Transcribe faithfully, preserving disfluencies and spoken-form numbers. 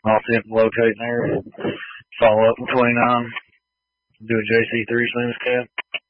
I'll see if I'm locating there. Follow up in twenty-nine. Do a J C three as soon as can.